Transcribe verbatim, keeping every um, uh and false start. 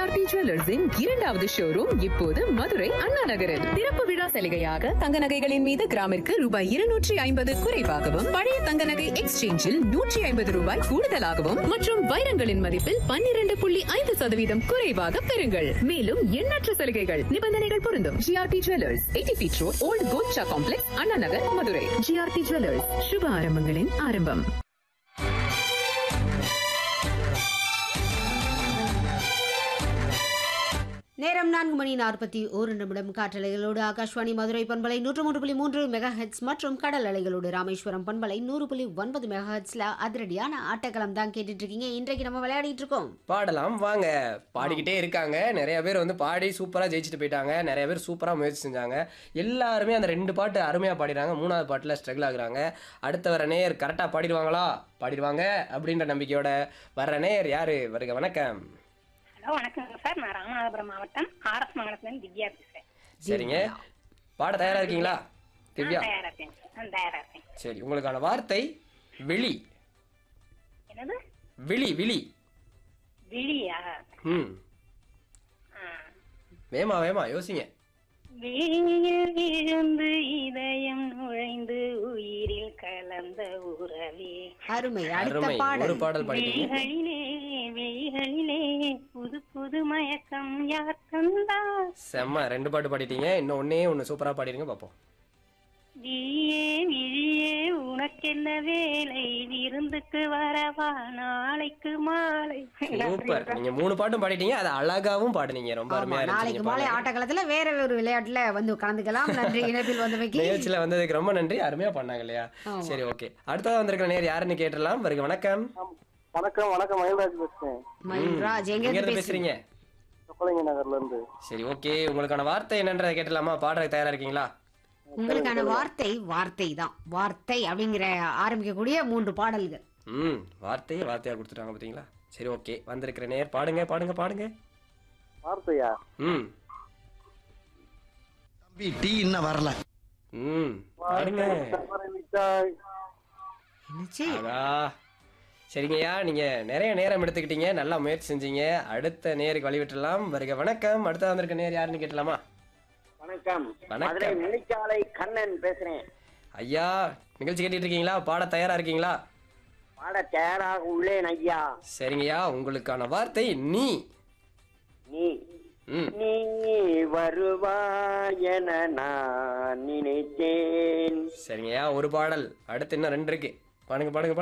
GRT ஜுவல்லர்ஸின் இரண்டாவது showroom இப்போது மதுரை அண்ணா நகரில். திறப்பு விழா சலுகையாக தங்க நகைகளின் மீது கிராமிற்கு ரூபாய் இருநூற்றி ஐம்பது குறைவாகவும், பழைய தங்க நகை எக்ஸ்சேஞ்சில் நூற்றி ஐம்பது ரூபாய் கூடுதலாகவும் மற்றும் வைரங்களின் மதிப்பில் பன்னிரண்டு புள்ளி ஐந்து சதவீதம் குறைவாக பெறுங்கள். மேலும் எண்ணற்ற சலுகைகள், நிபந்தனைகள் பொருந்தும். GRT jewellers, eighty feet road, volt Golcha complex, Anna Nagar, Madurai. GRT jewellers, சுப ஆரம்பங்களின் ஆரம்பம். நேரம் நான்கு மணி நாற்பத்தி ஒரு நிமிடம். காற்றலைகளோடு ஆகாஷ்வாணி மதுரை பண்பலை நூற்று மூன்று புள்ளி மூன்று மெகா ஹெட்ஸ் மற்றும் கடல் அலைகளோடு ராமேஸ்வரம் பண்பலை நூறு புள்ளி ஒன்பது மெகா ஹெட்ஸ்ல அதிரடியான ஆட்டக்களம் தான் கேட்டுட்டு இருக்கீங்க. இன்றைக்கு நம்ம விளையாடிட்டு இருக்கோம். பாடலாம் வாங்க. பாடிக்கிட்டே இருக்காங்க. நிறைய பேர் வந்து பாடி சூப்பரா ஜெயிச்சுட்டு போயிட்டாங்க. நிறைய பேர் சூப்பரா முயற்சி செஞ்சாங்க. எல்லாருமே அந்த ரெண்டு பாட்டு அருமையா பாடிடுறாங்க. மூணாவது பாட்டுல ஸ்ட்ரகிள் ஆகுறாங்க. அடுத்த வர நேயர் கரெக்டா பாடிடுவாங்களா? பாடிடுவாங்க அப்படின்ற நம்பிக்கையோட வர்ற நேயர் யாரு? வருக, வணக்கம். ஹலோ, வணக்கங்க சார். நான் ராமநாதபுரம் மாவட்டம் ஆர்எஸ் மங்கலத்துலேருந்து திவ்யா பேசுகிறேன். சரிங்க, பாட தயாரா இருக்கீங்களா திவ்யா? தயாரா இருக்கேன் சார், தயாரா இருக்கேன். சரி, உங்களுக்கான வார்த்தை விழி. என்னது? விழி. விழி. விழியா? ம், வேமா வேமா யோசிங்க. விழியில் விழுந்து இதயம் நுழைந்து உயிரில் கலந்த உறவே. அருமை. அடுத்த அருமை. ஒரு பாடல். பாடல் பாடிட்டீங்க. விழிகளிலே விழிகளிலே புது புது மயக்கம் யார் தந்தா? செம்ம, ரெண்டு பாட்டு பாடிட்டீங்க. இன்னும் ஒன்னே ஒன்று சூப்பரா பாடிடுங்க பார்ப்போம். விழியே விழியே உனக்கென்ன வேலை, விருந்துக்கு வரவா நாளைக்கு மாலை. சூப்பர், நீங்க மூணு பாட்டும் பாடிட்டீங்க. அது அழகாவும் பாடுனீங்க. ரொம்ப ஆமா, அருமையா நாளைக்கு மாலை இருந்துச்சு. ஆட்டக்களத்துல வேற ஒரு விளையாட்டுல வந்து கலந்துக்கலாம். நன்றி இணைப்பில் வந்தமைக்கு. நிகழ்ச்சியில வந்ததுக்கு ரொம்ப நன்றி. அருமையா பண்ணாங்க இல்லையா? சரி, ஓகே. அடுத்ததா வந்திருக்கிற நேர் யாருன்னு கேட்டலாம். வருக, வணக்கம். வணக்கம். வணக்கம், மயில்ராஜ் பேசுறேன். மயில்ராஜ், எங்க எங்க இருந்து இருந்து பேசுறீங்க? பேசுறீங்க? சொக்கலிங்க நகர்ல இருந்து. சரி, ஓகே. உங்களுக்கான வார்த்தை என்னன்றதை கேட்டலாமா? பாடுறதுக்கு தயாரா இருக்கீங்களா? உங்களுக்கான வார்த்தை வார்த்தை தான். வார்த்தை அப்படிங்கிற ஆரம்பிக்கக்கூடிய மூன்று பாடல்கள். ம், வார்த்தையே வார்த்தையா கொடுத்துட்டாங்க பாத்தீங்களா? சரி, ஓகே. வந்திருக்கிற நேர் பாடுங்க பாடுங்க பாடுங்க. வார்த்தையா? ம் தம்பி, டீ இன்னும் வரல. ம் பாடுங்க. மிட்டாய். என்னச்சு? அடா, சரிங்கய்யா, நீங்க நிறைய நேரம் எடுத்துக்கிட்டீங்க. நல்லா முயற்சி செஞ்சீங்க. அடுத்த நேருக்கு வழிவிட்டுலாம். வருக, வணக்கம். அடுத்த வந்திருக்க நேர் யாருன்னு கேட்டலாமா? வணக்கம். வணக்கம். மதுரை முனிச்சாலை கண்ணன் பேசுறேன். ஐயா, நிகழ்ச்சி கேட்டுட்டு இருக்கீங்களா? பாட தயாரா இருக்கீங்களா? பாட தயாராக உள்ளேன் ஐயா. சரிங்கய்யா, உங்களுக்கான வார்த்தை நீ. நீ ம் நீ வருவாய் என நான் நினைத்தேன். சரிங்கய்யா, ஒரு பாடல். அடுத்து இன்னும் ரெண்டு இருக்கு. பாடுங்க பாடுங்க பாடுங்க.